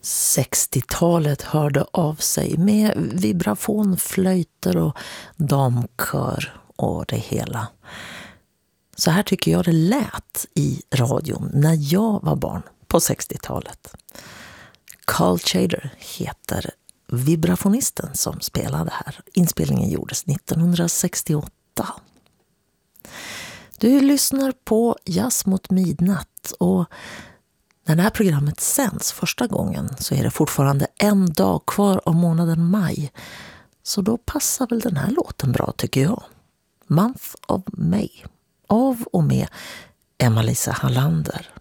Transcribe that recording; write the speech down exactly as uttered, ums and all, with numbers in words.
sextiotalet hörde av sig med vibrafonflöjter och damkör och det hela. Så här tycker jag det lät i radion när jag var barn på sextiotalet. Carl Chader heter vibrafonisten som spelade här. Inspelningen gjordes nittonhundrasextioåtta. Du lyssnar på Jazz mot midnatt, och när det här programmet sänds första gången så är det fortfarande en dag kvar av månaden maj. Så då passar väl den här låten bra, tycker jag. Month of May, av och med Emma-Lisa Hallander.